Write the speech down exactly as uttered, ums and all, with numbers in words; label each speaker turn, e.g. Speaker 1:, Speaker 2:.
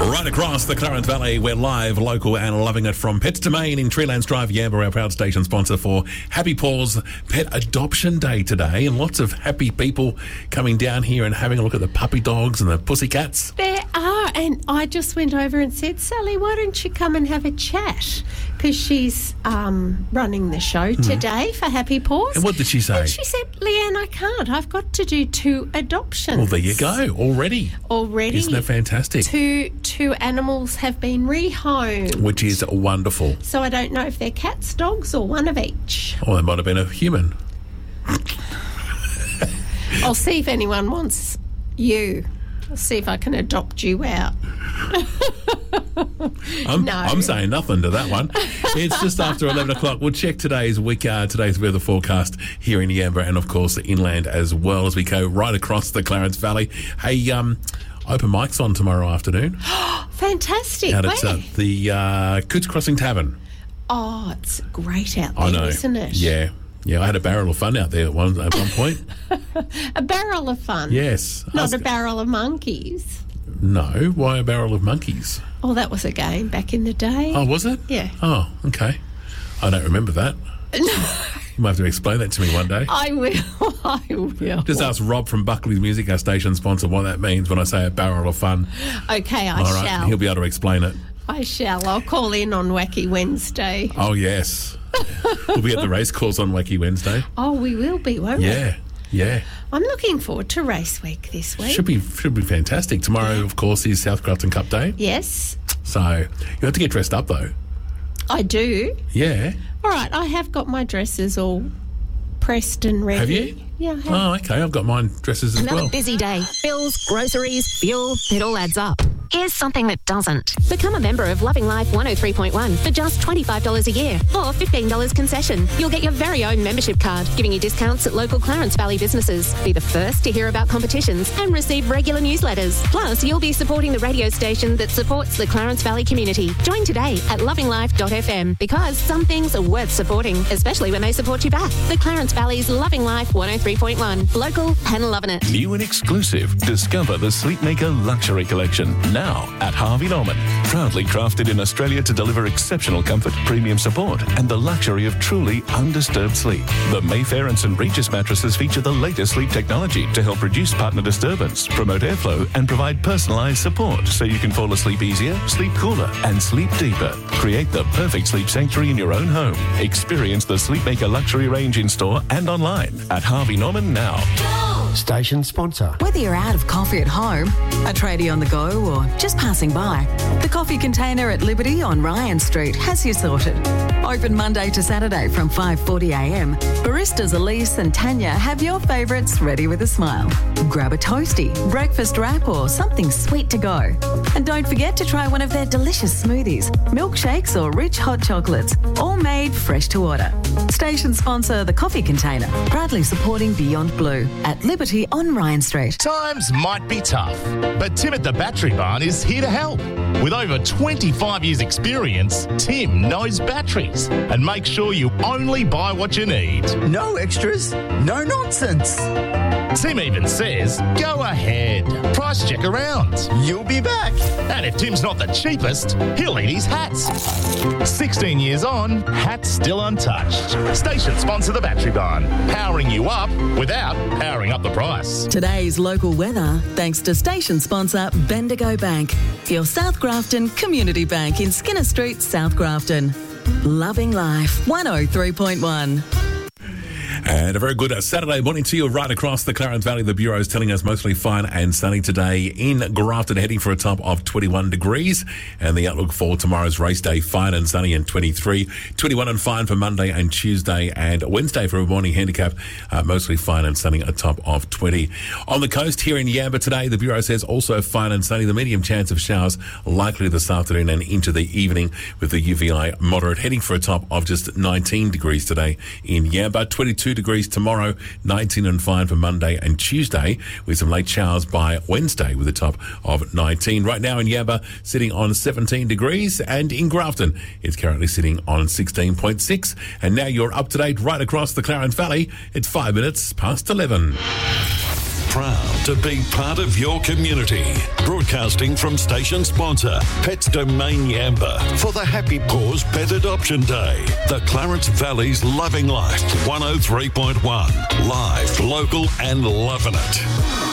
Speaker 1: Right across the Clarence Valley, we're live, local and loving it from Pets Domain in Treelands Drive, Yamba, our proud station sponsor for Happy Paws Pet Adoption Day today, and lots of happy people coming down here and having a look at the puppy dogs and the pussycats.
Speaker 2: There are, and I just went over and said, Sally, why don't you come and have a chat? Because she's um, running the show today mm. for Happy Paws.
Speaker 1: And what did she say?
Speaker 2: And she said, Leanne, I can't. I've got to do two adoptions.
Speaker 1: Well, there you go, already.
Speaker 2: Already.
Speaker 1: Isn't that fantastic?
Speaker 2: Two, two animals have been rehomed.
Speaker 1: Which is wonderful.
Speaker 2: So I don't know if they're cats, dogs, or one of each.
Speaker 1: Or they might have been a human.
Speaker 2: I'll see if anyone wants you. I'll see if I can adopt you out.
Speaker 1: I'm,
Speaker 2: no.
Speaker 1: I'm saying nothing to that one. It's just after eleven o'clock. We'll check today's week, uh, today's weather forecast here in Yamba and, of course, the inland as well as we go right across the Clarence Valley. Hey, um, open mics on tomorrow afternoon.
Speaker 2: Fantastic.
Speaker 1: Out at uh, the uh, Coots Crossing Tavern.
Speaker 2: Oh, it's great out there,
Speaker 1: I know.
Speaker 2: Isn't it?
Speaker 1: Yeah. Yeah, I had a barrel of fun out there at one, at one point.
Speaker 2: A barrel of fun?
Speaker 1: Yes.
Speaker 2: Not
Speaker 1: was,
Speaker 2: a barrel of monkeys?
Speaker 1: No. Why a barrel of monkeys?
Speaker 2: Oh, that was a game back in the day.
Speaker 1: Oh, was it?
Speaker 2: Yeah.
Speaker 1: Oh, okay. I don't remember that.
Speaker 2: No.
Speaker 1: You might have to explain that to me one day.
Speaker 2: I will. I will.
Speaker 1: Just ask Rob from Buckley's Music, our station sponsor, what that means when I say a barrel of fun.
Speaker 2: Okay, I
Speaker 1: All right,
Speaker 2: shall.
Speaker 1: He'll be able to explain it.
Speaker 2: I shall. I'll call in on Wacky Wednesday.
Speaker 1: Oh, yes. We'll be at the race course on Wacky Wednesday.
Speaker 2: Oh, we will be, won't
Speaker 1: yeah, we? Yeah, yeah.
Speaker 2: I'm looking forward to race week this week.
Speaker 1: Should be should be fantastic. Tomorrow, yeah. of course, is South Grafton Cup Day.
Speaker 2: Yes.
Speaker 1: So you have to get dressed up, though.
Speaker 2: I do.
Speaker 1: Yeah.
Speaker 2: All right, I have got my dresses all pressed and ready.
Speaker 1: Have you?
Speaker 2: Yeah, I have.
Speaker 1: Oh, okay. I've got mine dresses as
Speaker 3: Another
Speaker 1: well.
Speaker 3: busy day. Bills, groceries, fuel, it all adds up. Here's something that doesn't. Become a member of Loving Life one oh three point one for just twenty-five dollars a year or fifteen dollars concession. You'll get your very own membership card, giving you discounts at local Clarence Valley businesses. Be the first to hear about competitions and receive regular newsletters. Plus, you'll be supporting the radio station that supports the Clarence Valley community. Join today at loving life dot f m because some things are worth supporting, especially when they support you back. The Clarence Valley's Loving Life one oh three point one. Local and loving it.
Speaker 4: New and exclusive. Discover the Sleepmaker Luxury Collection. Now at Harvey Norman. Proudly crafted in Australia to deliver exceptional comfort, premium support, and the luxury of truly undisturbed sleep. The Mayfair and St Regis mattresses feature the latest sleep technology to help reduce partner disturbance, promote airflow, and provide personalised support so you can fall asleep easier, sleep cooler, and sleep deeper. Create the perfect sleep sanctuary in your own home. Experience the Sleepmaker Luxury range in store and online at Harvey Norman now.
Speaker 5: Station sponsor.
Speaker 6: Whether you're out of coffee at home, a tradie on the go, or just passing by, the coffee container at Liberty on Ryan Street has you sorted. Open Monday to Saturday from five forty a m. Baristas Elise and Tanya have your favourites ready with a smile. Grab a toasty, breakfast wrap, or something sweet to go. And don't forget to try one of their delicious smoothies, milkshakes, or rich hot chocolates, all made fresh to order. Station sponsor The Coffee Container, proudly supporting Beyond Blue at Liberty on Ryan Street.
Speaker 7: Times might be tough, but Tim at the Battery Barn is here to help. With over twenty-five years experience, Tim knows batteries and makes sure you only buy what you need.
Speaker 8: No extras, no nonsense.
Speaker 7: Tim even says, go ahead, price check around.
Speaker 8: You'll be back.
Speaker 7: And if Tim's not the cheapest, he'll eat his hats. sixteen years on, hats still untouched. Station sponsor The Battery Barn, powering you up without powering up the price.
Speaker 6: Today's local weather, thanks to station sponsor Bendigo Bank, your South Grafton community bank in Skinner Street, South Grafton. Loving Life one oh three point one.
Speaker 1: And a very good Saturday morning to you right across the Clarence Valley. The Bureau is telling us mostly fine and sunny today in Grafton, heading for a top of twenty-one degrees. And the outlook for tomorrow's race day, fine and sunny and twenty-three. twenty-one and fine for Monday and Tuesday and Wednesday for a morning handicap, uh, mostly fine and sunny, a top of twenty. On the coast here in Yamba today, the Bureau says also fine and sunny. The medium chance of showers likely this afternoon and into the evening with the U V I moderate, heading for a top of just nineteen degrees today in Yamba. twenty-two degrees tomorrow, nineteen and fine for Monday and Tuesday, with some late showers by Wednesday with a top of nineteen. Right now in Yamba, sitting on seventeen degrees, and in Grafton, it's currently sitting on sixteen point six. And now you're up to date right across the Clarence Valley. It's five minutes past eleven.
Speaker 9: Proud to be part of your community. Broadcasting from station sponsor, Pets Domain Yamba, for the Happy Paws Pet Adoption Day. The Clarence Valley's Loving Life, one oh three point one. Live, local and loving it.